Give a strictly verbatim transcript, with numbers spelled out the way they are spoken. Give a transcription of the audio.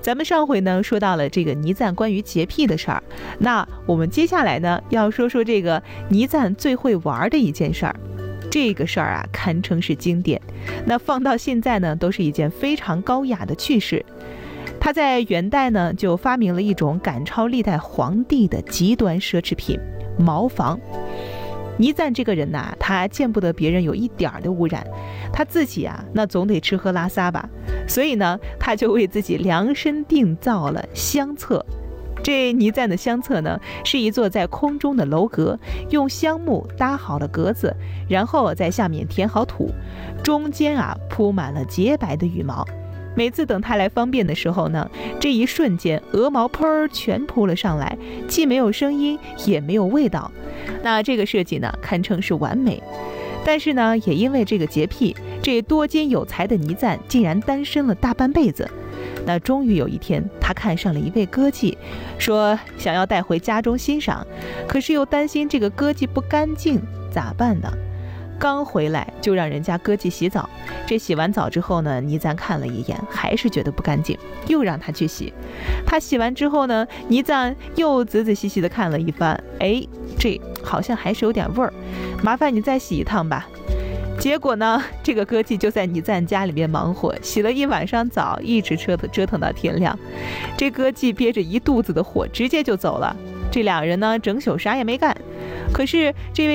咱们上回呢说到了这个倪瓒关于洁癖的事儿，那我们接下来呢要说说这个倪瓒最会玩的一件事儿。这个事儿啊堪称是经典，那放到现在呢都是一件非常高雅的趣事。他在元代呢就发明了一种赶超历代皇帝的极端奢侈品——茅房。倪瓒这个人呐、啊，他见不得别人有一点的污染，他自己啊那总得吃喝拉撒吧，所以呢他就为自己量身定造了香厕。这倪瓒的香厕呢是一座在空中的楼阁，用香木搭好了格子，然后在下面填好土，中间啊铺满了洁白的羽毛。每次等他来方便的时候呢，这一瞬间鹅毛喷儿全扑了上来，既没有声音也没有味道。那这个设计呢堪称是完美。但是呢也因为这个洁癖，这多金有才的倪瓒竟然单身了大半辈子。那终于有一天，他看上了一位歌妓，说想要带回家中欣赏，可是又担心这个歌妓不干净，咋办呢？刚回来就让人家歌妓洗澡，这洗完澡之后呢，倪瓒看了一眼，还是觉得不干净，又让他去洗。他洗完之后呢，倪瓒又仔仔细细的看了一番，哎，这好像还是有点味儿，麻烦你再洗一趟吧。结果呢，这个歌妓就在倪瓒家里面忙活，洗了一晚上澡，一直折腾折腾到天亮。这歌妓憋着一肚子的火，直接就走了。这两人呢，整宿啥也没干。可是这位